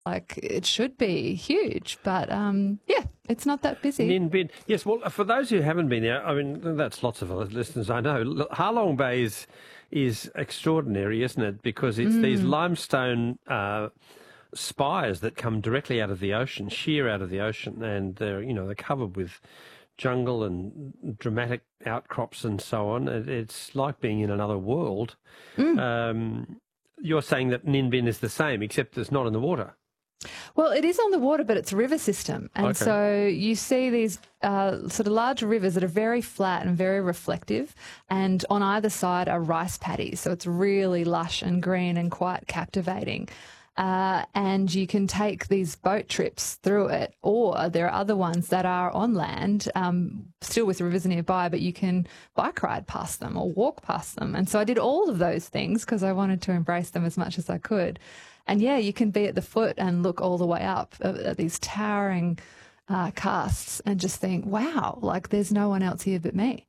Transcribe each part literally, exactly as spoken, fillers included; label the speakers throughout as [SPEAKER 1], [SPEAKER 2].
[SPEAKER 1] Like it should be huge, but um, yeah, it's not that busy.
[SPEAKER 2] Ninh Binh, yes. Well, for those who haven't been there, I mean, that's lots of listeners I know. Halong Bay is is extraordinary, isn't it? Because it's mm. these limestone uh, spires that come directly out of the ocean, sheer out of the ocean, and they're you know they're covered with jungle and dramatic outcrops and so on. It, it's like being in another world. Mm. Um, you're saying that Ninh Binh is the same, except it's not in the water.
[SPEAKER 1] Well, it is on the water, but it's a river system. And
[SPEAKER 2] okay.
[SPEAKER 1] so you see these uh, sort of large rivers that are very flat and very reflective, and on either side are rice paddies. So it's really lush and green and quite captivating. Uh, and you can take these boat trips through it, or there are other ones that are on land, um, still with rivers nearby, but you can bike ride past them or walk past them. And so I did all of those things because I wanted to embrace them as much as I could. And, yeah, you can be at the foot and look all the way up at, at these towering uh, casts and just think, wow, like there's no one else here but me.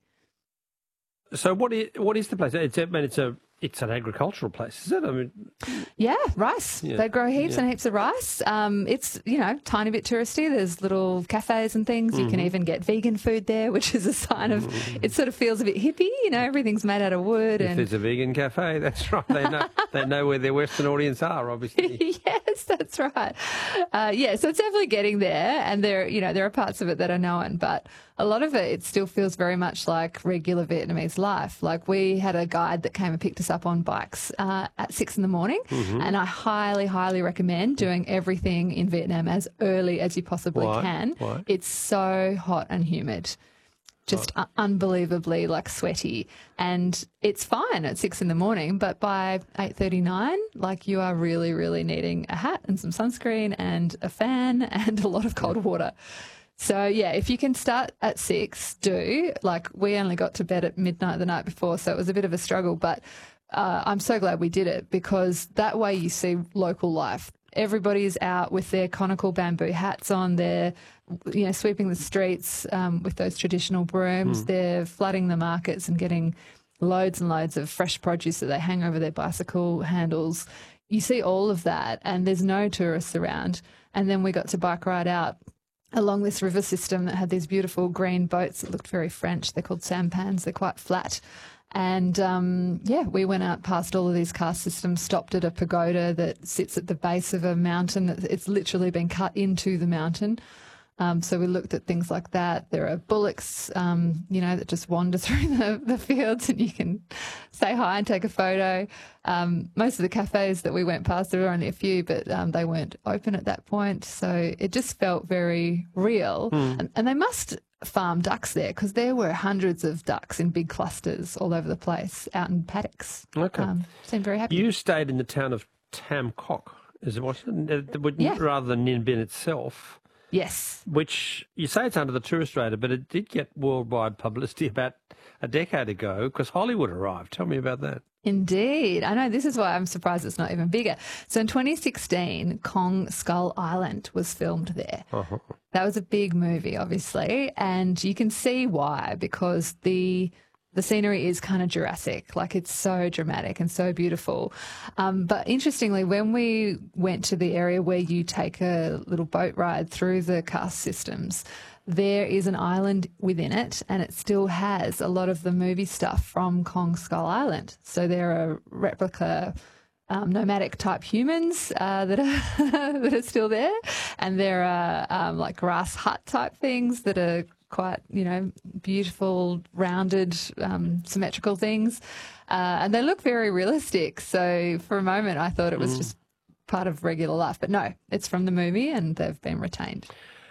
[SPEAKER 2] So what is, what is the place? It's, I mean, it's a... It's an agricultural place, is it? I mean,
[SPEAKER 1] yeah, rice. Yeah. They grow heaps yeah. and heaps of rice. Um, it's, you know, tiny bit touristy. There's little cafes and things. Mm-hmm. You can even get vegan food there, which is a sign of, mm-hmm. it sort of feels a bit hippie. You know, everything's made out of wood.
[SPEAKER 2] If
[SPEAKER 1] and
[SPEAKER 2] there's a vegan cafe, that's right. They know, they know where their Western audience are, obviously.
[SPEAKER 1] Yes, that's right. Uh, yeah, so it's definitely getting there. And there, you know, there are parts of it that are known, but a lot of it, it still feels very much like regular Vietnamese life. Like we had a guide that came and picked us up on bikes uh, at six in the morning, mm-hmm. and I highly, highly recommend doing everything in Vietnam as early as you possibly
[SPEAKER 2] Why?
[SPEAKER 1] can.
[SPEAKER 2] Why?
[SPEAKER 1] It's so hot and humid, just oh. unbelievably like sweaty, and it's fine at six in the morning, but by eight thirty-nine, like you are really, really needing a hat and some sunscreen and a fan and a lot of cold water. So, yeah, if you can start at six, do. Like, we only got to bed at midnight the night before, so it was a bit of a struggle. But uh, I'm so glad we did it because that way you see local life. Everybody's out with their conical bamboo hats on. They're, you know, sweeping the streets um, with those traditional brooms. Mm. They're flooding the markets and getting loads and loads of fresh produce that they hang over their bicycle handles. You see all of that, and there's no tourists around. And then we got to bike ride out along this river system that had these beautiful green boats that looked very French. They're called sampans. They're quite flat. And, um, yeah, we went out past all of these caste systems, stopped at a pagoda that sits at the base of a mountain. It's literally been cut into the mountain. Um, so we looked at things like that. There are bullocks, um, you know, that just wander through the, the fields and you can say hi and take a photo. Um, most of the cafes that we went past, there were only a few, but um, they weren't open at that point. So it just felt very real. Mm. And, and they must farm ducks there because there were hundreds of ducks in big clusters all over the place out in paddocks.
[SPEAKER 2] Okay.
[SPEAKER 1] Um, seemed very happy.
[SPEAKER 2] You stayed in the town of Tam Coc, is it, wasn't it? Yeah. Rather than Ninh Binh itself.
[SPEAKER 1] Yes.
[SPEAKER 2] Which, you say it's under the tourist radar, but it did get worldwide publicity about a decade ago because Hollywood arrived. Tell me about that.
[SPEAKER 1] Indeed. I know, this is why I'm surprised it's not even bigger. So in twenty sixteen, Kong Skull Island was filmed there. Uh-huh. That was a big movie, obviously, and you can see why, because the... The scenery is kind of Jurassic, like it's so dramatic and so beautiful. Um, but interestingly, when we went to the area where you take a little boat ride through the caste systems, there is an island within it and it still has a lot of the movie stuff from Kong Skull Island. So there are replica Um, nomadic type humans uh, that are that are still there, and there are um, like grass hut type things that are quite, you know, beautiful, rounded, um, symmetrical things, uh, and they look very realistic. So for a moment, I thought it was mm. just part of regular life, but no, it's from the movie, and they've been retained.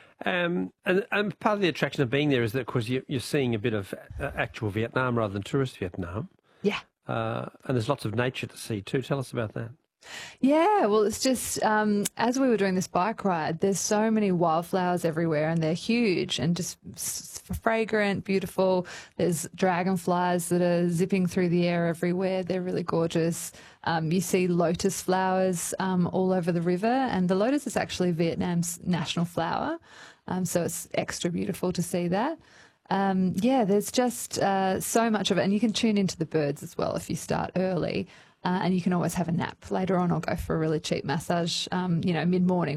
[SPEAKER 2] Um, and, and part of the attraction of being there is that, of course, you, you're seeing a bit of uh, actual Vietnam rather than tourist Vietnam.
[SPEAKER 1] Yeah.
[SPEAKER 2] Uh, and there's lots of nature to see too. Tell us about that.
[SPEAKER 1] Yeah, well, it's just um, as we were doing this bike ride, there's so many wildflowers everywhere and they're huge and just fragrant, beautiful. There's dragonflies that are zipping through the air everywhere. They're really gorgeous. Um, you see lotus flowers um, all over the river, and the lotus is actually Vietnam's national flower, um, so it's extra beautiful to see that. Um, yeah, there's just uh, so much of it, and you can tune into the birds as well if you start early, uh, and you can always have a nap later on or go for a really cheap massage, um, you know, mid-morning.